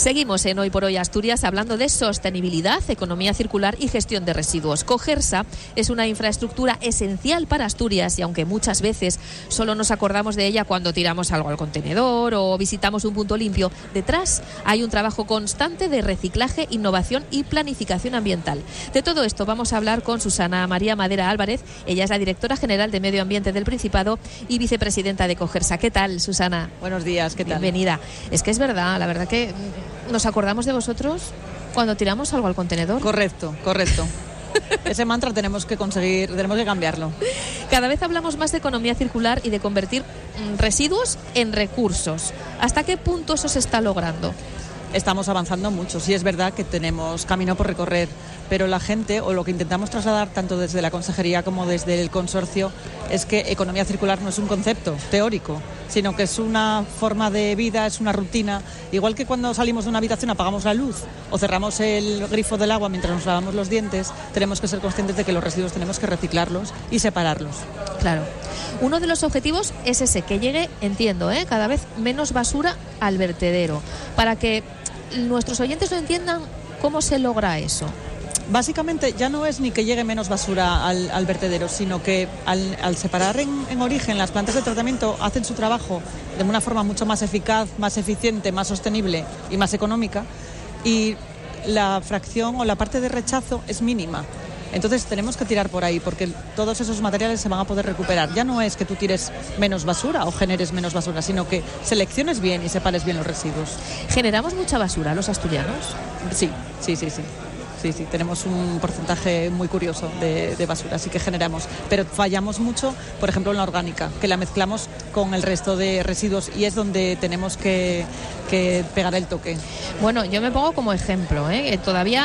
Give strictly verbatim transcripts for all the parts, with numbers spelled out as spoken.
Seguimos en Hoy por Hoy Asturias hablando de sostenibilidad, economía circular y gestión de residuos. Cogersa es una infraestructura esencial para Asturias y aunque muchas veces solo nos acordamos de ella cuando tiramos algo al contenedor o visitamos un punto limpio, detrás hay un trabajo constante de reciclaje, innovación y planificación ambiental. De todo esto vamos a hablar con Susana María Madera Álvarez. Ella es la directora general de Medio Ambiente del Principado y vicepresidenta de Cogersa. ¿Qué tal, Susana? Buenos días, ¿qué tal? Bienvenida. Es que es verdad, la verdad que nos acordamos de vosotros cuando tiramos algo al contenedor. Correcto, correcto. Ese mantra tenemos que conseguir, tenemos que cambiarlo. Cada vez hablamos más de economía circular y de convertir residuos en recursos. ¿Hasta qué punto eso se está logrando? Estamos avanzando mucho. Sí, es verdad que tenemos camino por recorrer, pero la gente, o lo que intentamos trasladar tanto desde la consejería como desde el consorcio, es que economía circular no es un concepto teórico, sino que es una forma de vida, es una rutina. Igual que cuando salimos de una habitación apagamos la luz o cerramos el grifo del agua mientras nos lavamos los dientes, tenemos que ser conscientes de que los residuos tenemos que reciclarlos y separarlos. Claro. Uno de los objetivos es ese, que llegue, entiendo, ¿eh? cada vez menos basura al vertedero, para que nuestros oyentes lo entiendan. ¿Cómo se logra eso? Básicamente ya no es ni que llegue menos basura al, al vertedero, sino que al, al separar en, en origen, las plantas de tratamiento hacen su trabajo de una forma mucho más eficaz, más eficiente, más sostenible y más económica, y la fracción o la parte de rechazo es mínima. Entonces tenemos que tirar por ahí, porque todos esos materiales se van a poder recuperar. Ya no es que tú tires menos basura o generes menos basura, sino que selecciones bien y separes bien los residuos. ¿Generamos mucha basura los asturianos? Sí, sí, sí, sí. Sí, sí, tenemos un porcentaje muy curioso de, de basura, sí que generamos, pero fallamos mucho, por ejemplo, en la orgánica, que la mezclamos con el resto de residuos y es donde tenemos que, que pegar el toque. Bueno, yo me pongo como ejemplo, ¿eh? Todavía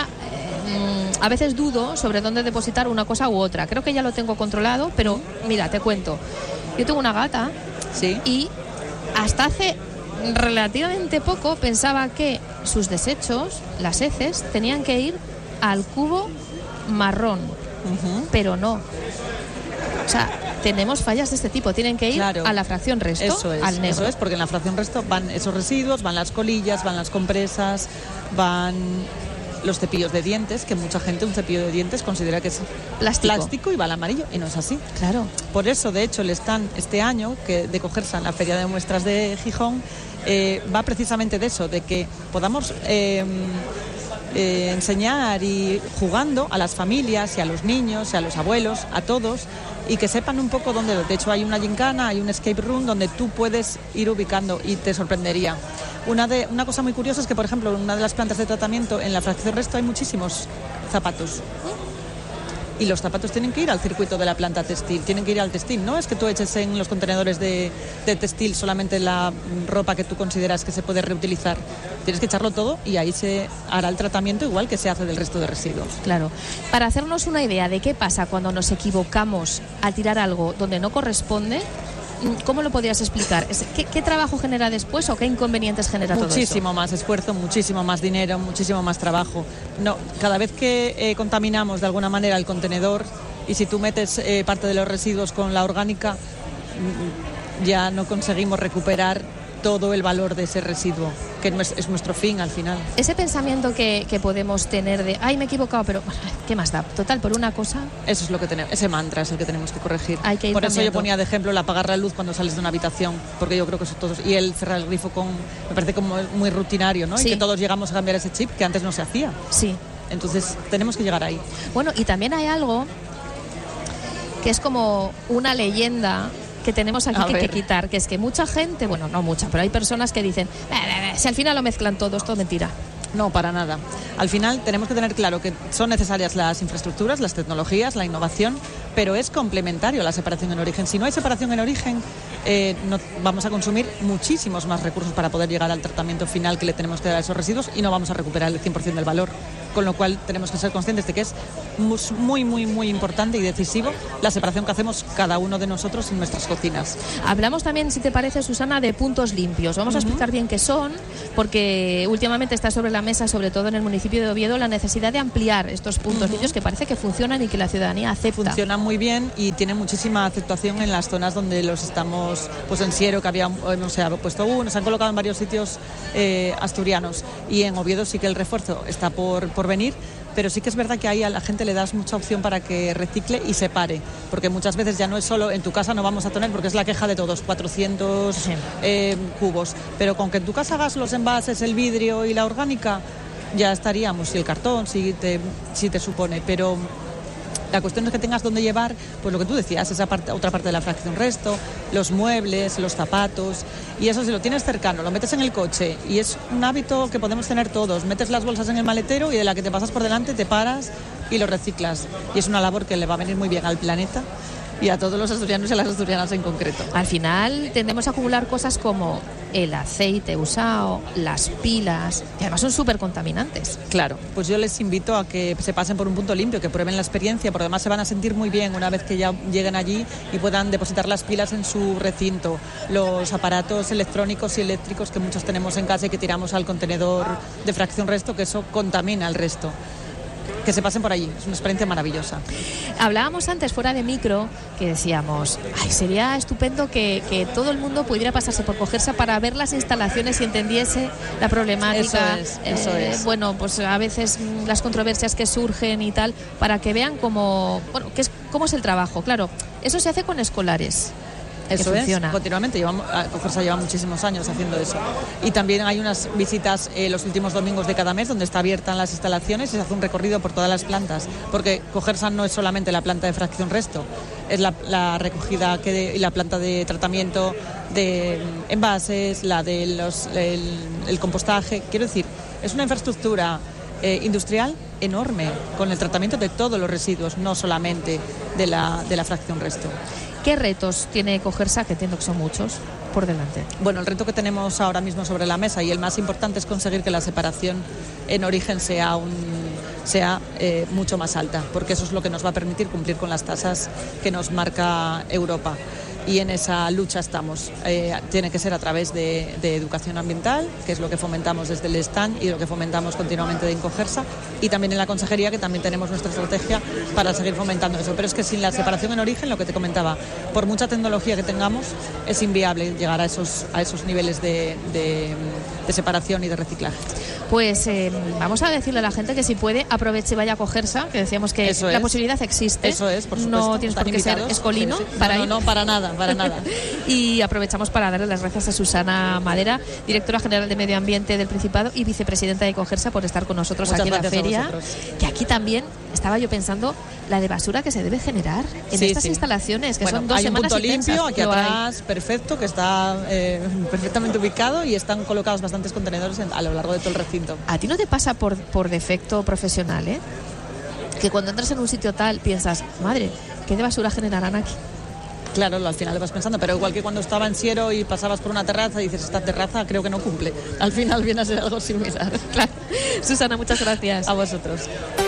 eh, a veces dudo sobre dónde depositar una cosa u otra. Creo que ya lo tengo controlado, pero mira, te cuento. Yo tengo una gata, ¿sí? Y hasta hace relativamente poco pensaba que sus desechos, las heces, tenían que ir al cubo marrón, uh-huh. pero no. O sea, tenemos fallas de este tipo, tienen que ir claro. a la fracción resto, eso es, al negro. Eso es, porque en la fracción resto van esos residuos, van las colillas, van las compresas, van los cepillos de dientes, que mucha gente un cepillo de dientes considera que es plástico, plástico y va al amarillo, y no es así. Claro. Por eso, de hecho, el stand este año, que de Cogersa en la Feria de Muestras de Gijón, eh, va precisamente de eso, de que podamos Eh, Eh, enseñar y jugando a las familias y a los niños y a los abuelos, a todos, y que sepan un poco dónde. De hecho hay una gincana, hay un escape room donde tú puedes ir ubicando y te sorprendería. Una, de, una cosa muy curiosa es que, por ejemplo, en una de las plantas de tratamiento, en la fracción resto hay muchísimos zapatos. Y los zapatos tienen que ir al circuito de la planta textil, tienen que ir al textil. No es que tú eches en los contenedores de, de textil solamente la ropa que tú consideras que se puede reutilizar. Tienes que echarlo todo y ahí se hará el tratamiento igual que se hace del resto de residuos. Claro. Para hacernos una idea de qué pasa cuando nos equivocamos al tirar algo donde no corresponde, ¿cómo lo podrías explicar? ¿Qué, qué trabajo genera después o qué inconvenientes genera todo eso? Muchísimo más esfuerzo, muchísimo más dinero, muchísimo más trabajo. No, cada vez que eh, contaminamos de alguna manera el contenedor, y si tú metes eh, parte de los residuos con la orgánica, ya no conseguimos recuperar todo el valor de ese residuo, que es nuestro fin al final. Ese pensamiento que, que podemos tener de, ay, me he equivocado, pero ¿qué más da? Total, por una cosa. Eso es lo que tenemos, ese mantra es el que tenemos que corregir. Hay que ir por cambiando. Eso yo ponía de ejemplo el apagar la luz cuando sales de una habitación, porque yo creo que eso todos, y el cerrar el grifo con, me parece como muy rutinario, ¿no? Sí. Y que todos llegamos a cambiar ese chip que antes no se hacía. Sí. Entonces tenemos que llegar ahí. Bueno, y también hay algo que es como una leyenda que tenemos aquí que, que quitar, que es que mucha gente, bueno, no mucha, pero hay personas que dicen, eh, eh, si al final lo mezclan todo, es todo mentira. No, para nada. Al final tenemos que tener claro que son necesarias las infraestructuras, las tecnologías, la innovación, pero es complementario a la separación en origen. Si no hay separación en origen, eh, no, vamos a consumir muchísimos más recursos para poder llegar al tratamiento final que le tenemos que dar a esos residuos y no vamos a recuperar el cien por ciento del valor. Con lo cual tenemos que ser conscientes de que es muy, muy, muy importante y decisivo la separación que hacemos cada uno de nosotros en nuestras cocinas. Hablamos también, si te parece, Susana, de puntos limpios. Vamos uh-huh. a explicar bien qué son, porque últimamente está sobre la mesa, sobre todo en el municipio municipio de Oviedo la necesidad de ampliar estos puntos uh-huh. que parece que funcionan y que la ciudadanía acepta. Funcionan muy bien y tienen muchísima aceptación en las zonas donde los estamos, pues en Siero, que había, no sé, puesto uno, se han colocado en varios sitios eh, asturianos, y en Oviedo sí que el refuerzo está por, por venir. Pero sí que es verdad que ahí a la gente le das mucha opción para que recicle y separe, porque muchas veces ya no es solo en tu casa, no vamos a tener, porque es la queja de todos, cuatrocientos sí. eh, cubos, pero con que en tu casa hagas los envases, el vidrio y la orgánica, ya estaríamos, y el cartón, si te, si te supone, pero la cuestión es que tengas dónde llevar, pues lo que tú decías, esa parte, otra parte de la fracción resto, los muebles, los zapatos, y eso si lo tienes cercano, lo metes en el coche, y es un hábito que podemos tener todos, metes las bolsas en el maletero y de la que te pasas por delante te paras y lo reciclas, y es una labor que le va a venir muy bien al planeta y a todos los asturianos y a las asturianas en concreto. Al final tendemos a acumular cosas como el aceite usado, las pilas, que además son súper contaminantes. Claro, pues yo les invito a que se pasen por un punto limpio, que prueben la experiencia, porque además se van a sentir muy bien una vez que ya lleguen allí y puedan depositar las pilas en su recinto, los aparatos electrónicos y eléctricos que muchos tenemos en casa y que tiramos al contenedor de fracción resto, que eso contamina el resto. Que se pasen por allí, es una experiencia maravillosa. Hablábamos antes fuera de micro que decíamos, ay, sería estupendo que, que todo el mundo pudiera pasarse por Cogersa para ver las instalaciones y entendiese la problemática. Eso es, eso eh, es. Bueno, pues a veces las controversias que surgen y tal, para que vean cómo, bueno, qué es, cómo es el trabajo. Claro, eso se hace con escolares. Eso es, continuamente. Llevamos, Cogersa lleva muchísimos años haciendo eso. Y también hay unas visitas eh, los últimos domingos de cada mes donde está abiertas las instalaciones y se hace un recorrido por todas las plantas. Porque Cogersa no es solamente la planta de fracción resto, es la, la recogida que de, y la planta de tratamiento de envases, la de los, el, el compostaje. Quiero decir, es una infraestructura eh, industrial enorme con el tratamiento de todos los residuos, no solamente de la, de la fracción resto. ¿Qué retos tiene Cogersa, que entiendo que son muchos, por delante? Bueno, el reto que tenemos ahora mismo sobre la mesa y el más importante es conseguir que la separación en origen sea, un, sea eh, mucho más alta, porque eso es lo que nos va a permitir cumplir con las tasas que nos marca Europa. Y en esa lucha estamos. Eh, tiene que ser a través de, de educación ambiental, que es lo que fomentamos desde el stand y lo que fomentamos continuamente en Cogersa, y también en la consejería, que también tenemos nuestra estrategia para seguir fomentando eso. Pero es que sin la separación en origen, lo que te comentaba, por mucha tecnología que tengamos, es inviable llegar a esos, a esos niveles de, de, de separación y de reciclaje. Pues eh, vamos a decirle a la gente que si puede, aproveche y vaya a Cogersa, que decíamos que eso la es. posibilidad existe. Eso es, por supuesto. No tienes por qué ser escolino sí, sí. para no, ir. No, no, para nada, para nada. Y aprovechamos para darle las gracias a Susana Madera, directora general de Medio Ambiente del Principado y vicepresidenta de Cogersa, por estar con nosotros. Muchas aquí en la feria. Que aquí también estaba yo pensando la de basura que se debe generar en sí, estas sí. instalaciones, que bueno, son dos hay semanas un punto intensas, limpio aquí atrás, hay. perfecto, que está eh, perfectamente ubicado y están colocados bastantes contenedores en, a lo largo de todo el recinto. ¿A ti no te pasa por, por defecto profesional, eh? que cuando entras en un sitio tal piensas, madre, ¿qué de basura generarán aquí? Claro, al final lo vas pensando, pero igual que cuando estaba en Siero y pasabas por una terraza y dices, esta terraza creo que no cumple. Al final viene a ser algo similar. Claro. Susana, muchas gracias. A vosotros.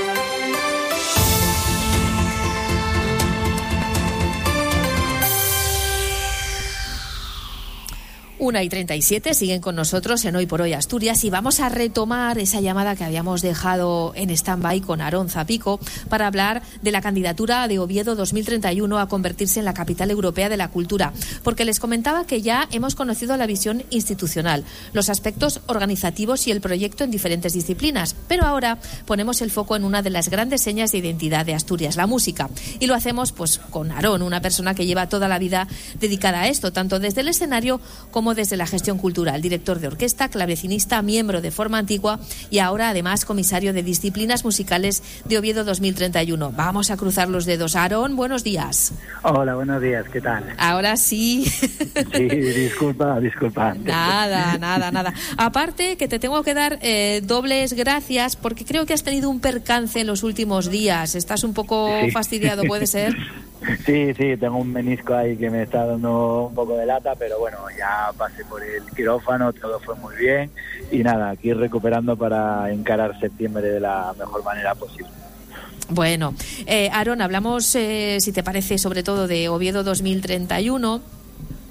una y treinta y siete, siguen con nosotros en Hoy por Hoy Asturias y vamos a retomar esa llamada que habíamos dejado en stand-by con Aarón Zapico para hablar de la candidatura de Oviedo dos mil treinta y uno a convertirse en la capital europea de la cultura, porque les comentaba que ya hemos conocido la visión institucional, los aspectos organizativos y el proyecto en diferentes disciplinas, pero ahora ponemos el foco en una de las grandes señas de identidad de Asturias, la música, y lo hacemos pues con Aarón, una persona que lleva toda la vida dedicada a esto, tanto desde el escenario como desde la gestión cultural, director de orquesta, clavecinista, miembro de Forma Antigua y ahora además comisario de disciplinas musicales de Oviedo dos mil treinta y uno. Vamos a cruzar los dedos. Aarón, buenos días. Hola, buenos días, ¿qué tal? Ahora sí. Sí, disculpa, disculpa. Nada, nada, nada. Aparte que te tengo que dar eh, dobles gracias porque creo que has tenido un percance en los últimos días. Estás un poco sí. fastidiado, ¿puede ser? Sí, sí, tengo un menisco ahí que me está dando un poco de lata, pero bueno, ya pasé por el quirófano, todo fue muy bien y nada, aquí recuperando para encarar septiembre de la mejor manera posible. Bueno, eh, Aarón, hablamos, eh, si te parece, sobre todo de Oviedo dos mil treinta y uno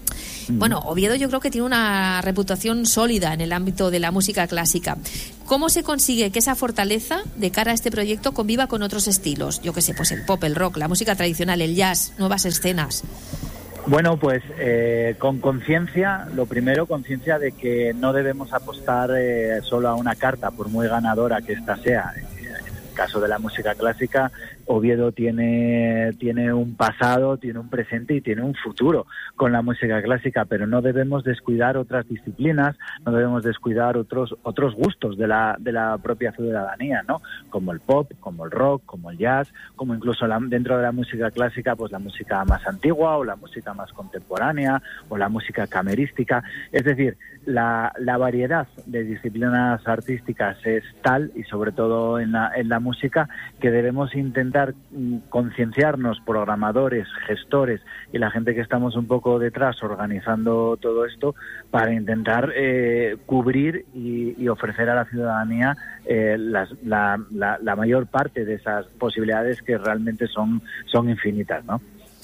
Bueno, Oviedo yo creo que tiene una reputación sólida en el ámbito de la música clásica. ¿Cómo se consigue que esa fortaleza de cara a este proyecto conviva con otros estilos? Yo qué sé, pues el pop, el rock, la música tradicional, el jazz, nuevas escenas. Bueno, pues eh, con conciencia, lo primero, conciencia de que no debemos apostar eh, solo a una carta, por muy ganadora que ésta sea. En el caso de la música clásica, Oviedo tiene, tiene un pasado, tiene un presente y tiene un futuro con la música clásica, pero no debemos descuidar otras disciplinas, no debemos descuidar otros otros gustos de la de la propia ciudadanía, ¿no? Como el pop, como el rock, como el jazz, como incluso la, dentro de la música clásica, pues la música más antigua o la música más contemporánea o la música camerística. Es decir, la, la variedad de disciplinas artísticas es tal, y sobre todo en la, en la música, que debemos intentar concienciarnos, programadores, gestores y la gente que estamos un poco detrás organizando todo esto, para intentar eh, cubrir y, y ofrecer a la ciudadanía eh, las, la, la, la mayor parte de esas posibilidades que realmente son, son infinitas, ¿no?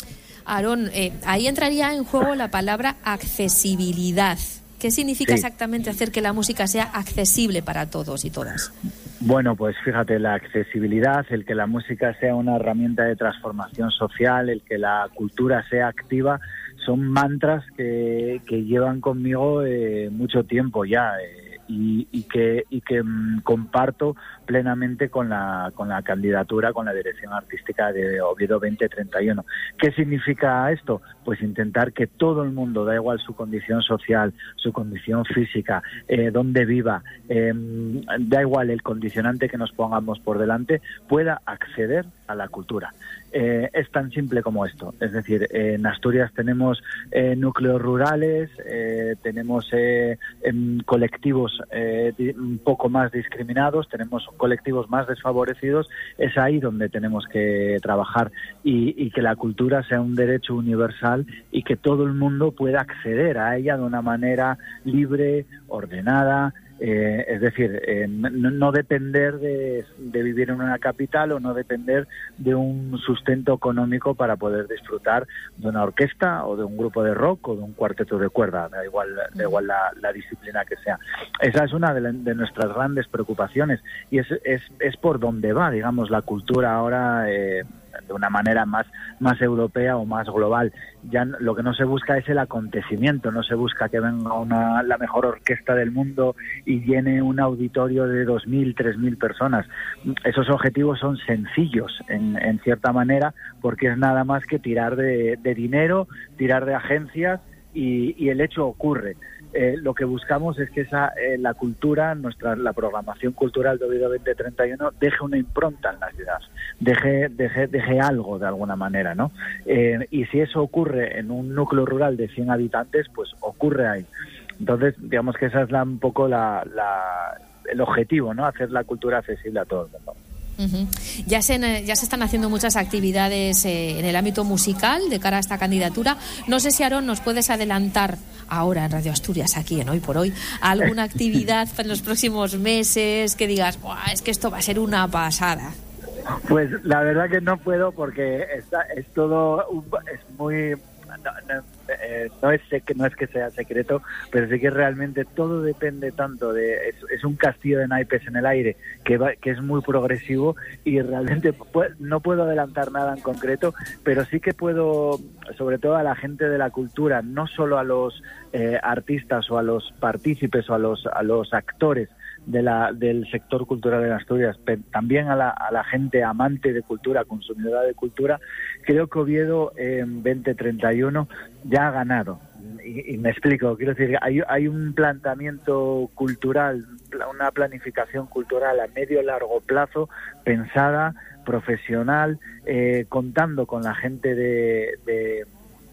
Aarón, eh, ahí entraría en juego la palabra accesibilidad. ¿Qué significa sí. exactamente hacer que la música sea accesible para todos y todas? Bueno, pues fíjate, la accesibilidad, el que la música sea una herramienta de transformación social, el que la cultura sea activa, son mantras que, que llevan conmigo eh, mucho tiempo ya eh, y, y que, y que mm, comparto plenamente con la, con la candidatura, con la dirección artística de Oviedo veinte treinta y uno. ¿Qué significa esto? Pues intentar que todo el mundo, da igual su condición social, su condición física, eh, donde viva, eh, da igual el condicionante que nos pongamos por delante, pueda acceder a la cultura. Eh, es tan simple como esto. Es decir, eh, en Asturias tenemos eh, núcleos rurales, eh, tenemos eh, em, colectivos eh, un poco más discriminados, tenemos colectivos más desfavorecidos. Es ahí donde tenemos que trabajar y, y que la cultura sea un derecho universal y que todo el mundo pueda acceder a ella de una manera libre, ordenada. Eh, es decir, eh, no, no depender de, de vivir en una capital o no depender de un sustento económico para poder disfrutar de una orquesta o de un grupo de rock o de un cuarteto de cuerda, da igual, da igual la, la disciplina que sea. Esa es una de, la, de nuestras grandes preocupaciones y es, es, es por donde va, digamos, la cultura ahora eh, de una manera más, más europea o más global. Ya lo que no se busca es el acontecimiento, no se busca que venga una, la mejor orquesta del mundo y llene un auditorio de dos mil, tres mil personas. Esos objetivos son sencillos en, en cierta manera, porque es nada más que tirar de, de dinero, tirar de agencias y, y el hecho ocurre. Eh, lo que buscamos es que esa eh, la cultura, nuestra la programación cultural de Oviedo veinte treinta y uno deje una impronta en la ciudad, deje deje deje algo de alguna manera, ¿no? Eh, y si eso ocurre en un núcleo rural de cien habitantes, pues ocurre ahí. Entonces, digamos que esa es la, un poco la, la el objetivo, ¿no? Hacer la cultura accesible a todo el mundo. Uh-huh. Ya se, ya se están haciendo muchas actividades eh, en el ámbito musical de cara a esta candidatura. No sé si, Aarón, nos puedes adelantar ahora en Radio Asturias, aquí en Hoy por Hoy, alguna actividad en los próximos meses que digas, ¡buah, es que esto va a ser una pasada! Pues la verdad que no puedo, porque está, es todo un, es muy no, no, eh, no es que no es que sea secreto, pero sí que realmente todo depende tanto de es, es un castillo de naipes en el aire que va, que es muy progresivo y realmente pues, no puedo adelantar nada en concreto, pero sí que puedo, sobre todo a la gente de la cultura, no solo a los eh, artistas o a los partícipes o a los a los actores de la del sector cultural de Asturias, pero también a la, a la gente amante de cultura, consumidora de cultura. Creo que Oviedo en veinte treinta y uno ya ha ganado. Y, y me explico, quiero decir, hay, hay un planteamiento cultural, una planificación cultural a medio largo plazo, pensada, profesional, eh, contando con la gente de... de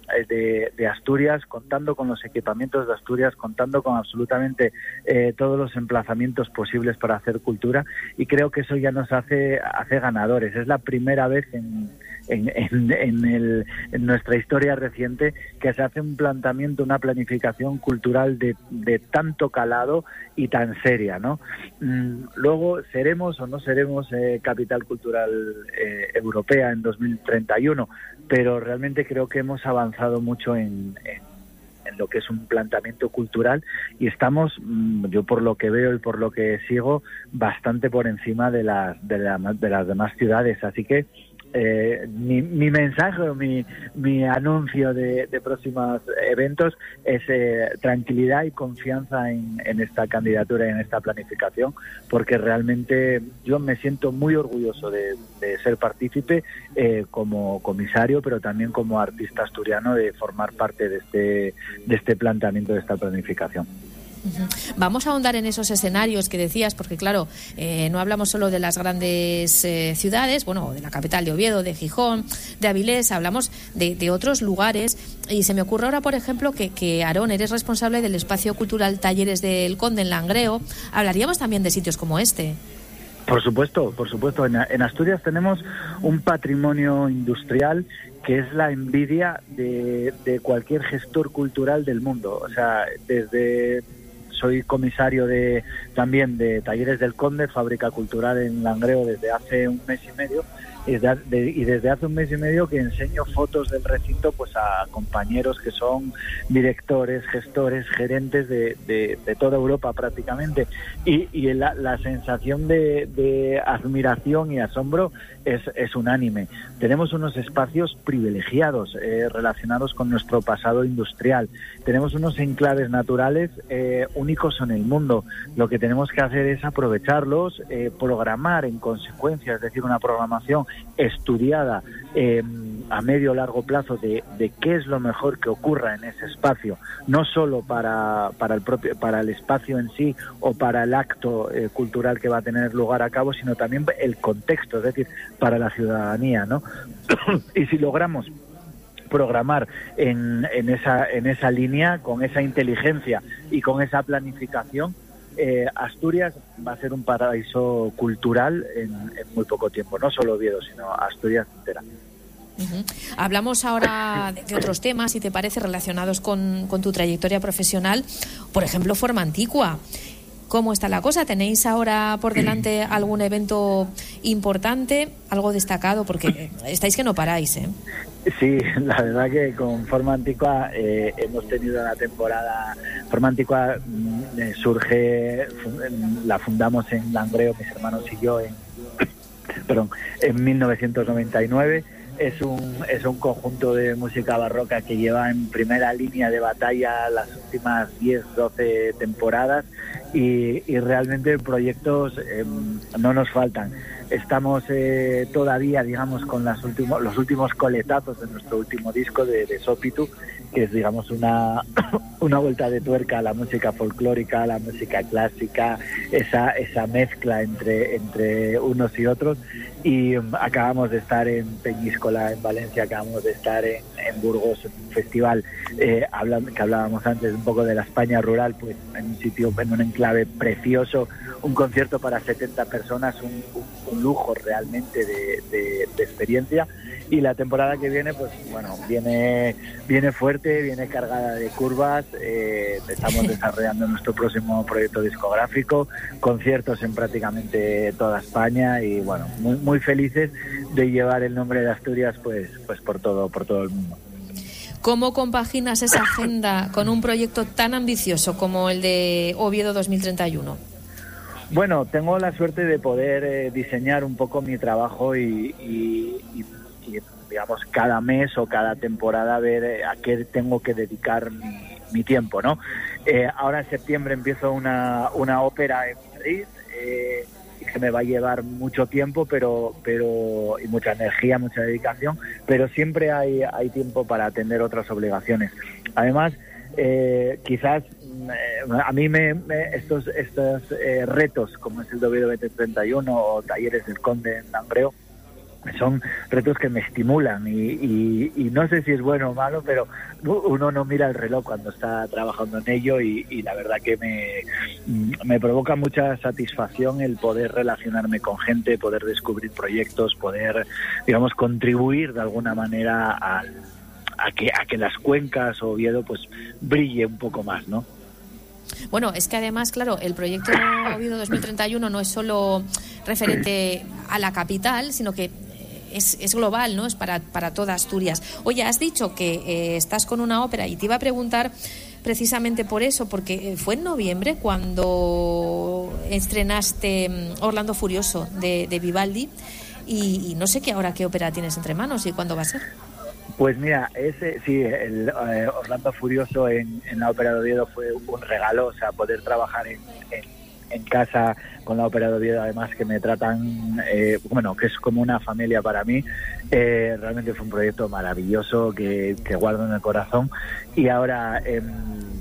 De, de Asturias, contando con los equipamientos de Asturias, contando con absolutamente eh, todos los emplazamientos posibles para hacer cultura, y creo que eso ya nos hace, hace ganadores. Es la primera vez en, en, en, en, el, en nuestra historia reciente que se hace un planteamiento, una planificación cultural de, de tanto calado y tan seria, ¿no? Mm, luego, ¿seremos o no seremos eh, capital cultural eh, europea en dos mil treinta y uno? Pero realmente creo que hemos avanzado mucho en, en, en lo que es un planteamiento cultural, y estamos, yo por lo que veo y por lo que sigo, bastante por encima de las de, la, de las demás ciudades, así que Eh, mi, mi mensaje o mi, mi anuncio de, de próximos eventos es eh, tranquilidad y confianza en, en esta candidatura y en esta planificación, porque realmente yo me siento muy orgulloso de, de ser partícipe eh, como comisario, pero también como artista asturiano, de formar parte de este, de este planteamiento, de esta planificación. Vamos a ahondar en esos escenarios que decías, porque claro, eh, no hablamos solo de las grandes eh, ciudades, bueno, de la capital de Oviedo, de Gijón, de Avilés, hablamos de, de otros lugares, y se me ocurre ahora, por ejemplo, que, que Aarón, eres responsable del espacio cultural Talleres del Conde en Langreo. Hablaríamos también de sitios como este. Por supuesto, por supuesto. En, en Asturias tenemos un patrimonio industrial que es la envidia de, de cualquier gestor cultural del mundo. O sea, desde... Soy comisario de también de Talleres del Conde, fábrica cultural en Langreo, desde hace un mes y medio, y desde, de, y desde hace un mes y medio que enseño fotos del recinto pues a compañeros que son directores, gestores, gerentes de, de, de toda Europa prácticamente, y, y la, la sensación de, de admiración y asombro es, es unánime. Tenemos unos espacios privilegiados eh, relacionados con nuestro pasado industrial, tenemos unos enclaves naturales eh, únicos en el mundo. Lo que tenemos que hacer es aprovecharlos, eh, programar en consecuencia, es decir, una programación estudiada eh, a medio o largo plazo de, de qué es lo mejor que ocurra en ese espacio, no solo para, para el propio para el espacio en sí o para el acto eh, cultural que va a tener lugar a cabo, sino también el contexto, es decir, para la ciudadanía, ¿no? Y si logramos programar en, en esa en esa línea, con esa inteligencia y con esa planificación, eh, Asturias va a ser un paraíso cultural en, en muy poco tiempo, no solo Oviedo, sino Asturias entera. Uh-huh. Hablamos ahora de, de otros temas, si te parece, relacionados con, con tu trayectoria profesional, por ejemplo, Forma Antigua. ¿Cómo está la cosa? ¿Tenéis ahora por delante algún evento importante, algo destacado? Porque estáis que no paráis, ¿eh? Sí, la verdad que con Forma Antigua eh, hemos tenido una temporada. Forma Antigua eh, surge, la fundamos en Langreo, mis hermanos y yo, en, perdón, en mil novecientos noventa y nueve. Es un, es un conjunto de música barroca que lleva en primera línea de batalla las últimas diez, doce temporadas, y, y realmente proyectos eh, no nos faltan. Estamos eh, todavía, digamos, con las últimos, los últimos coletazos de nuestro último disco de, de Sópitu, que es, digamos, una, una vuelta de tuerca a la música folclórica, a la música clásica, esa, esa mezcla entre, entre unos y otros. Y um, acabamos de estar en Peñíscola, en Valencia, acabamos de estar en, en Burgos, en un festival eh, hablando, que hablábamos antes un poco de la España rural, pues en un sitio, en un enclave precioso, un concierto para setenta personas, un, un, un lujo realmente de, de, de experiencia. Y la temporada que viene, pues bueno, viene viene fuerte, viene cargada de curvas. Eh, estamos desarrollando nuestro próximo proyecto discográfico, conciertos en prácticamente toda España, y bueno, muy muy felices de llevar el nombre de Asturias pues pues por todo por todo el mundo. ¿Cómo compaginas esa agenda con un proyecto tan ambicioso como el de Oviedo dos mil treinta y uno? Bueno, tengo la suerte de poder eh, diseñar un poco mi trabajo y, y, y y digamos cada mes o cada temporada ver a qué tengo que dedicar mi, mi tiempo, ¿no? Eh, ahora en septiembre empiezo una, una ópera en Madrid eh, que me va a llevar mucho tiempo, pero pero y mucha energía, mucha dedicación, pero siempre hay hay tiempo para atender otras obligaciones. Además, eh, quizás eh, a mí me, me estos estos eh, retos como es el de Oviedo veinte treinta y uno o Talleres del Conde en Langreo son retos que me estimulan y, y, y no sé si es bueno o malo, pero uno no mira el reloj cuando está trabajando en ello, y, y la verdad que me, me provoca mucha satisfacción el poder relacionarme con gente, poder descubrir proyectos, poder, digamos, contribuir de alguna manera a, a, que, a que las cuencas o Oviedo pues brille un poco más, ¿no? Bueno, es que además, claro, el proyecto Oviedo dos mil treinta y uno no es solo referente a la capital, sino que es, es global, ¿no? Es para, para toda Asturias. Oye, has dicho que eh, estás con una ópera y te iba a preguntar precisamente por eso, porque fue en noviembre cuando estrenaste Orlando Furioso de, de Vivaldi y, y no sé qué ahora qué ópera tienes entre manos y cuándo va a ser. Pues mira, ese sí, el eh, Orlando Furioso en, en la Ópera de Oviedo fue un regalo, o sea, poder trabajar en, en, en casa con la Ópera de Oviedo, además que me tratan, eh, bueno, que es como una familia para mí, eh, realmente fue un proyecto maravilloso que, que guardo en el corazón. Y ahora en,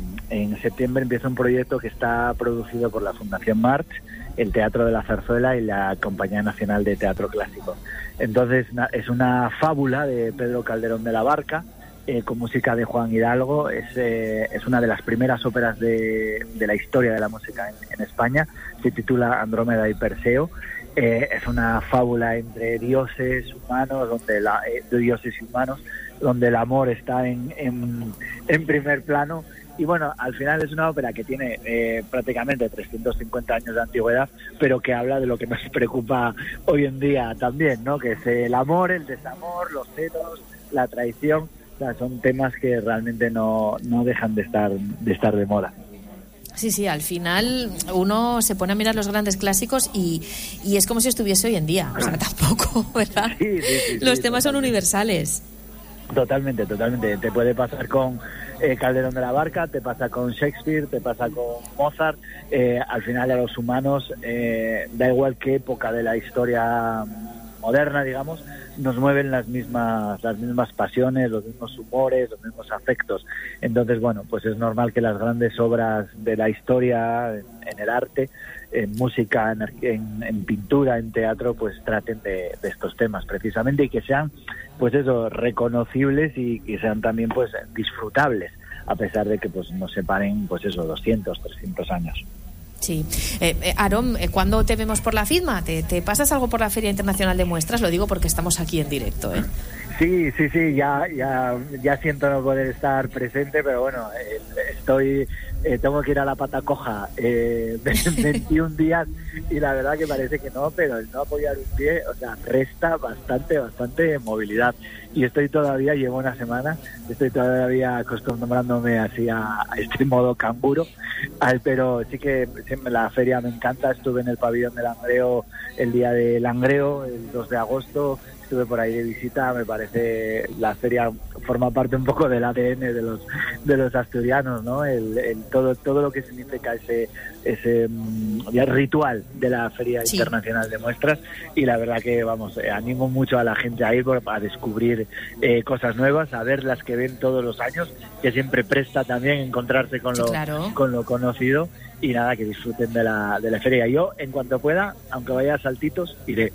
en septiembre empieza un proyecto que está producido por la Fundación March, el Teatro de la Zarzuela y la Compañía Nacional de Teatro Clásico. Entonces es una fábula de Pedro Calderón de la Barca, eh, con música de Juan Hidalgo. Es, eh, es una de las primeras óperas de, de la historia de la música en, en España. Se titula Andrómeda y Perseo. Eh, es una fábula entre dioses humanos, donde la, eh, dioses y humanos, donde el amor está en, en, en primer plano. Y bueno, al final es una ópera que tiene eh, prácticamente trescientos cincuenta años de antigüedad, pero que habla de lo que nos preocupa hoy en día también, ¿no? Que es el amor, el desamor, los celos, la traición. O sea, son temas que realmente no, no dejan de estar, de estar de moda. Sí, sí, al final uno se pone a mirar los grandes clásicos y, y es como si estuviese hoy en día. O sea, tampoco, ¿verdad? Sí, sí, sí, los sí, temas son universales. Totalmente, totalmente. Te puede pasar con eh, Calderón de la Barca, te pasa con Shakespeare, te pasa con Mozart. Eh, al final a los humanos, eh, da igual qué época de la historia moderna, digamos, nos mueven las mismas las mismas pasiones, los mismos humores, los mismos afectos. Entonces, bueno, pues es normal que las grandes obras de la historia, en, en el arte, en música, en, en, en pintura, en teatro, pues traten de, de estos temas precisamente, y que sean, pues eso, reconocibles y que sean también pues disfrutables, a pesar de que pues nos separen, pues eso, doscientos, trescientos años. Sí. Eh, eh, Aarón, ¿cuándo te vemos por la FIDMA? ¿Te, ¿Te pasas algo por la Feria Internacional de Muestras? Lo digo porque estamos aquí en directo, ¿eh? Sí, sí, sí, ya, ya, ya siento no poder estar presente, pero bueno, eh, estoy, eh, tengo que ir a la pata coja eh, veintiún días y la verdad que parece que no, pero el no apoyar un pie, o sea, resta bastante, bastante movilidad. Y estoy todavía, llevo una semana, estoy todavía acostumbrándome así a, a este modo canguro, al, pero sí que sí, la feria me encanta. Estuve en el pabellón de Langreo el día de Langreo, el dos de agosto, estuve por ahí de visita. Me parece la feria forma parte un poco del A D N de los de los asturianos, ¿no? El, el todo todo lo que significa ese ese um, ritual de la Feria sí. Internacional de Muestras, y la verdad que vamos, eh, animo mucho a la gente a ir a descubrir eh, cosas nuevas, a ver las que ven todos los años, que siempre presta también encontrarse con sí, lo claro. con lo conocido. Y nada, que disfruten de la, de la feria. Yo, en cuanto pueda, aunque vaya a saltitos, iré.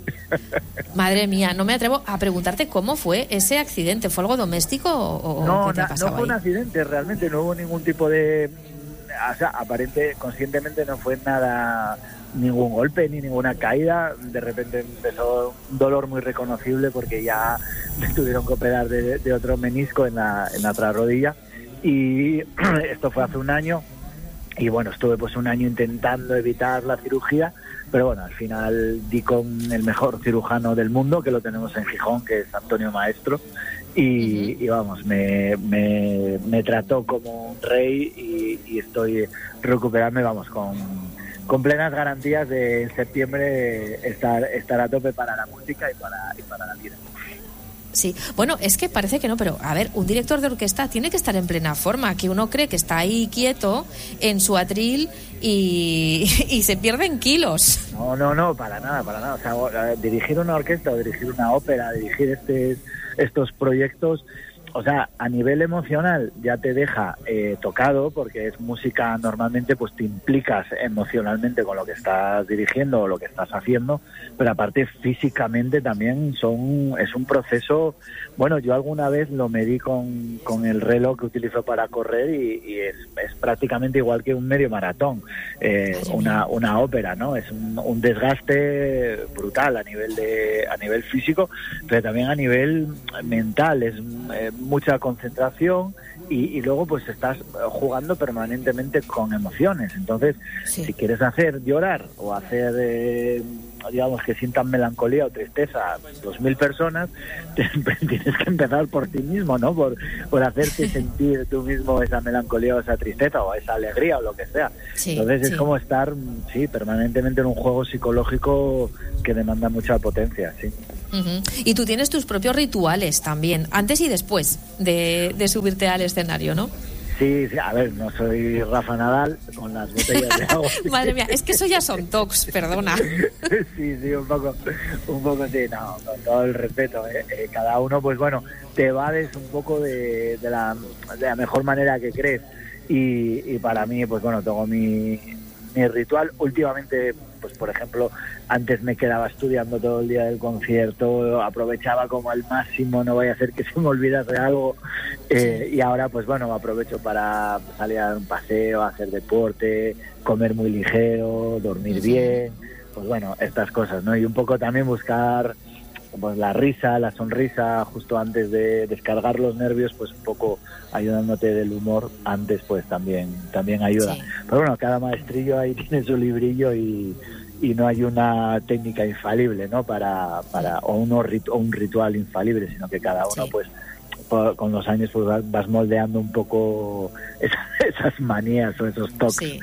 Madre mía, no me atrevo a preguntarte cómo fue ese accidente. ¿Fue algo doméstico o no, qué te ha na, pasado no fue ahí? un accidente, realmente no hubo ningún tipo de... O sea, aparente, conscientemente no fue nada, ningún golpe ni ninguna caída. De repente empezó un dolor muy reconocible porque ya me tuvieron que operar de, de otro menisco en la, en la otra rodilla. Y esto fue hace un año. Y bueno, estuve pues un año intentando evitar la cirugía, pero bueno, al final di con el mejor cirujano del mundo, que lo tenemos en Gijón, que es Antonio Maestro, y, uh-huh. y vamos, me, me, me trató como un rey y, y estoy recuperándome, vamos, con, con plenas garantías de en septiembre estar, estar a tope para la música y para, y para la vida. Sí, bueno, es que parece que no, pero a ver, un director de orquesta tiene que estar en plena forma, que uno cree que está ahí quieto en su atril y, y se pierden kilos. No, no, no, para nada, para nada. O sea, dirigir una orquesta o dirigir una ópera, dirigir este, estos proyectos, o sea, a nivel emocional ya te deja eh, tocado, porque es música, normalmente pues te implicas emocionalmente con lo que estás dirigiendo o lo que estás haciendo, pero aparte físicamente también son es un proceso. Bueno, yo alguna vez lo medí con, con el reloj que utilizo para correr y, y es, es prácticamente igual que un medio maratón, eh, una, una ópera, ¿no? Es un, un desgaste brutal a nivel de a nivel físico, pero también a nivel mental. Es eh, mucha concentración y, y luego pues estás jugando permanentemente con emociones. Entonces, sí. si quieres hacer llorar o hacer, eh, digamos, que sientan melancolía o tristeza a dos mil personas, te, tienes que empezar por ti mismo, ¿no? Por, por hacerte sentir tú mismo esa melancolía o esa tristeza o esa alegría o lo que sea. Sí, Entonces sí. es como estar, sí, permanentemente en un juego psicológico que demanda mucha potencia, sí. Uh-huh. Y tú tienes tus propios rituales también, antes y después de, de subirte al escenario, ¿no? Sí, sí, a ver, no soy Rafa Nadal con las botellas de agua. Madre mía, es que eso ya son tocs, perdona. Sí, sí, un poco, un poco sí, no, con todo el respeto. Eh, eh, cada uno, pues bueno, te evades un poco de, de, la, de la mejor manera que crees. Y, y para mí, pues bueno, tengo mi, mi ritual. Últimamente, pues por ejemplo, antes me quedaba estudiando todo el día del concierto, aprovechaba como al máximo, no vaya a ser que se me olvidase algo, eh, y ahora pues bueno, aprovecho para salir a dar un paseo, hacer deporte, comer muy ligero, dormir bien, pues bueno, estas cosas, ¿no? Y un poco también buscar pues la risa, la sonrisa justo antes de descargar los nervios, pues un poco ayudándote del humor antes, pues también también ayuda. Sí. Pero bueno, cada maestrillo ahí tiene su librillo y, y no hay una técnica infalible, ¿no? Para para o, uno, o un ritual infalible, sino que cada uno, sí. pues por, con los años pues vas moldeando un poco esas, esas manías o esos toques. Sí.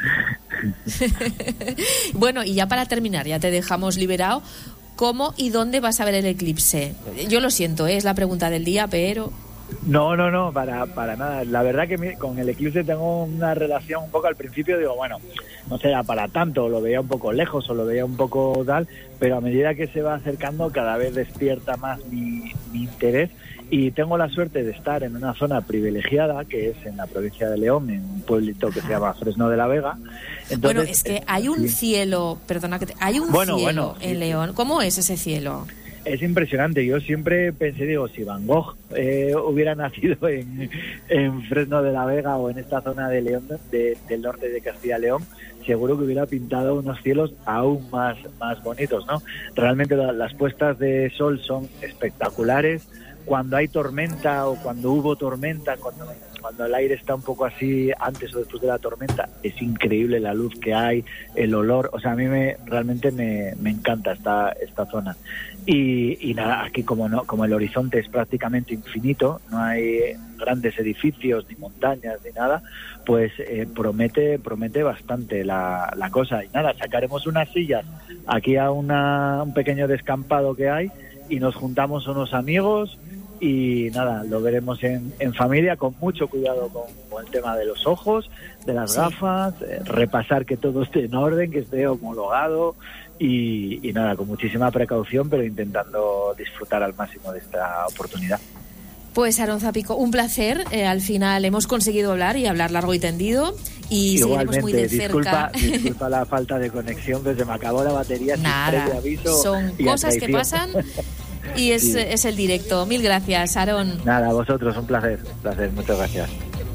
Bueno, y ya para terminar, ya te dejamos liberado. ¿Cómo y dónde vas a ver el eclipse? Yo lo siento, ¿eh? Es la pregunta del día, pero... No, no, no, para, para nada. La verdad que mi, con el eclipse tengo una relación un poco al principio, digo, bueno, no será para tanto, lo veía un poco lejos o lo veía un poco tal, pero a medida que se va acercando cada vez despierta más mi, mi interés y tengo la suerte de estar en una zona privilegiada, que es en la provincia de León, en un pueblito que se llama Fresno de la Vega. Entonces, bueno, es que hay un cielo, perdona que te, hay un bueno, cielo bueno, en sí, León. ¿Cómo es ese cielo? Es impresionante. Yo siempre pensé, digo, si Van Gogh eh, hubiera nacido en, en Fresno de la Vega o en esta zona de León, de, del norte de Castilla y León, seguro que hubiera pintado unos cielos aún más, más bonitos, ¿no? Realmente la, las puestas de sol son espectaculares. Cuando hay tormenta o cuando hubo tormenta, cuando, cuando el aire está un poco así antes o después de la tormenta, es increíble la luz que hay, el olor. O sea, a mí me realmente me, me encanta esta, esta zona. Y, y nada, aquí como no, como el horizonte es prácticamente infinito, no hay grandes edificios ni montañas ni nada, pues eh, promete promete bastante la, la cosa. Y nada, sacaremos unas sillas aquí a una, un pequeño descampado que hay y nos juntamos unos amigos y nada, lo veremos en, en familia, con mucho cuidado con, con el tema de los ojos, de las sí. gafas, eh, repasar que todo esté en orden, que esté homologado y, y nada, con muchísima precaución, pero intentando disfrutar al máximo de esta oportunidad. Pues Aarón Zapico, un placer. Eh, al final hemos conseguido hablar y hablar largo y tendido y seguiremos muy de disculpa, cerca. Disculpa la falta de conexión, pero se me acabó la batería. Nada, sin previo aviso son cosas que pasan y es, sí. es el directo. Mil gracias, Aarón. Nada, a vosotros, un placer, un placer, muchas gracias.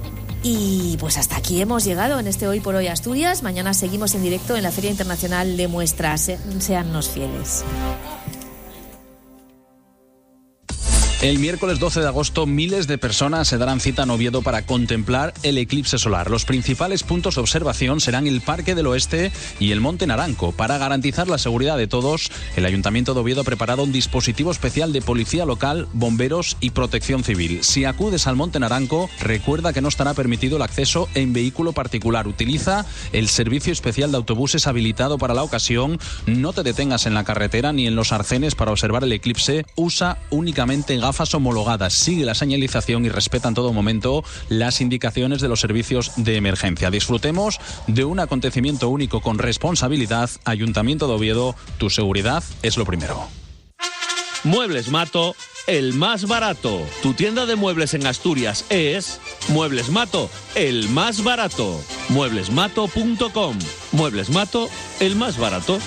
Y pues hasta aquí hemos llegado en este Hoy por Hoy Asturias. Mañana seguimos en directo en la Feria Internacional de Muestras. Séannos fieles. El miércoles doce de agosto miles de personas se darán cita en Oviedo para contemplar el eclipse solar. Los principales puntos de observación serán el Parque del Oeste y el Monte Naranco. Para garantizar la seguridad de todos, el Ayuntamiento de Oviedo ha preparado un dispositivo especial de policía local, bomberos y protección civil. Si acudes al Monte Naranco, recuerda que no estará permitido el acceso en vehículo particular. Utiliza el servicio especial de autobuses habilitado para la ocasión. No te detengas en la carretera ni en los arcenes para observar el eclipse. Usa únicamente gafas homologadas, sigue la señalización y respeta en todo momento las indicaciones de los servicios de emergencia. Disfrutemos de un acontecimiento único con responsabilidad. Ayuntamiento de Oviedo, tu seguridad es lo primero. Muebles Mato, el más barato. Tu tienda de muebles en Asturias es Muebles Mato, el más barato. muebles mato punto com. Muebles Mato, el más barato.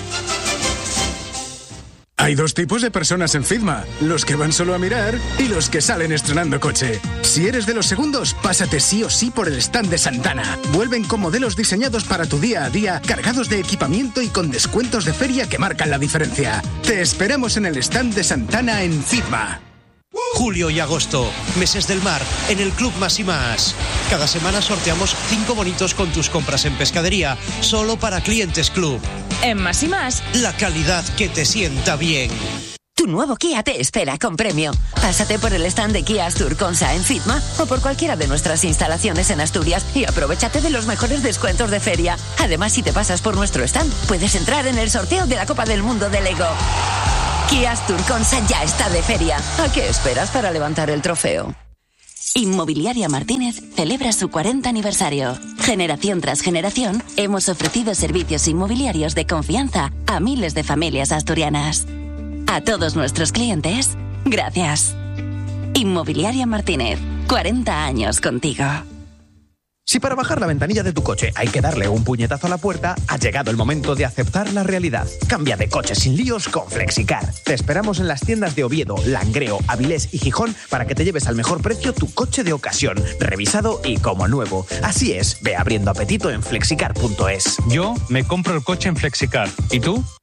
Hay dos tipos de personas en Fitma, los que van solo a mirar y los que salen estrenando coche. Si eres de los segundos, pásate sí o sí por el stand de Santana. Vuelven con modelos diseñados para tu día a día, cargados de equipamiento y con descuentos de feria que marcan la diferencia. Te esperamos en el stand de Santana en Fitma. Julio y agosto, meses del mar, en el Club Más y Más. Cada semana sorteamos cinco bonitos con tus compras en pescadería, solo para clientes Club. En Más y Más, la calidad que te sienta bien. Tu nuevo Kia te espera con premio. Pásate por el stand de Kia Astur Consa en Fitma o por cualquiera de nuestras instalaciones en Asturias y aprovéchate de los mejores descuentos de feria. Además, si te pasas por nuestro stand, puedes entrar en el sorteo de la Copa del Mundo de Lego. Kia Astur Consa ya está de feria. ¿A qué esperas para levantar el trofeo? Inmobiliaria Martínez celebra su cuarenta aniversario. Generación tras generación, hemos ofrecido servicios inmobiliarios de confianza a miles de familias asturianas. A todos nuestros clientes, gracias. Inmobiliaria Martínez, cuarenta años contigo. Si para bajar la ventanilla de tu coche hay que darle un puñetazo a la puerta, ha llegado el momento de aceptar la realidad. Cambia de coche sin líos con Flexicar. Te esperamos en las tiendas de Oviedo, Langreo, Avilés y Gijón para que te lleves al mejor precio tu coche de ocasión, revisado y como nuevo. Así es, ve abriendo apetito en flexicar punto es. Yo me compro el coche en Flexicar. ¿Y tú?